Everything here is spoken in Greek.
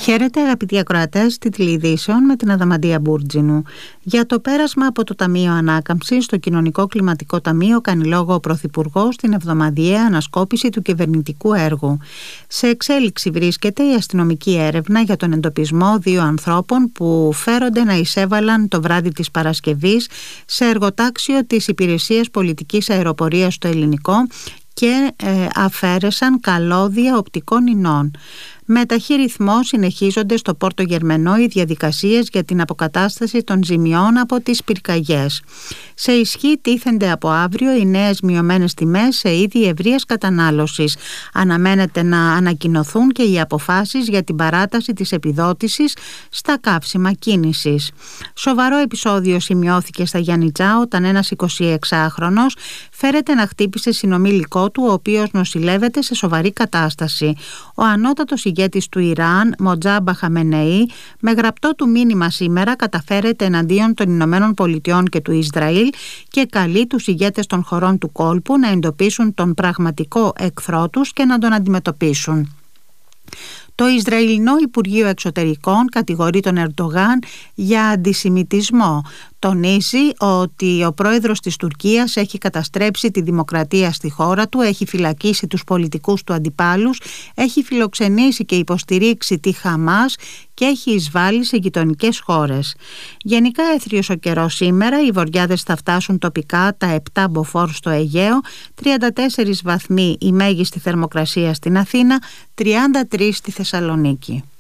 Χαίρετε αγαπητοί ακροατές τηλεειδήσεων με την Αδαμαντία Μπούρτζινου. Για το πέρασμα από το Ταμείο Ανάκαμψης στο Κοινωνικό Κλιματικό Ταμείο κάνει λόγο ο Πρωθυπουργός στην εβδομαδιαία ανασκόπηση του κυβερνητικού έργου. Σε εξέλιξη βρίσκεται η αστυνομική έρευνα για τον εντοπισμό 2 ανθρώπων που φέρονται να εισέβαλαν το βράδυ της Παρασκευής σε εργοτάξιο της Υπηρεσίας Πολιτικής Αεροπορίας στο Ελληνικό και αφαίρεσαν καλώδια οπτικών ινών. Με ταχύ ρυθμό συνεχίζονται στο Πόρτο Γερμενό οι διαδικασίες για την αποκατάσταση των ζημιών από τις πυρκαγιές. Σε ισχύ τίθενται από αύριο οι νέες μειωμένες τιμές σε είδη ευρείας κατανάλωσης. Αναμένεται να ανακοινωθούν και οι αποφάσεις για την παράταση της επιδότησης στα καύσιμα κίνησης. Σοβαρό επεισόδιο σημειώθηκε στα Γιαννιτζά όταν ένας 26χρονος φέρεται να χτύπησε συνομήλικό του, ο οποίος νοσηλεύεται σε σοβαρή κατάσταση. Ο ανώτατος ηγέτης του Ιράν, Μοτζάμπα Χαμενεή, με γραπτό του μήνυμα σήμερα καταφέρεται εναντίον των Ηνωμένων Πολιτειών και του Ισραήλ και καλεί τους ηγέτες των χωρών του κόλπου να εντοπίσουν τον πραγματικό εχθρό τους και να τον αντιμετωπίσουν. Το Ισραηλινό Υπουργείο Εξωτερικών κατηγορεί τον Ερντογάν για αντισημιτισμό. Τονίζει ότι ο πρόεδρος της Τουρκίας έχει καταστρέψει τη δημοκρατία στη χώρα του, έχει φυλακίσει τους πολιτικούς του αντιπάλους, έχει φιλοξενήσει και υποστηρίξει τη Χαμάς και έχει εισβάλει σε γειτονικές χώρες. Γενικά έθριος ο καιρός σήμερα, οι βοριάδες θα φτάσουν τοπικά τα 7 μποφόρ στο Αιγαίο, 34 βαθμοί η μέγιστη θερμοκρασία στην Αθήνα, 33 στη Θεσσαλονίκη.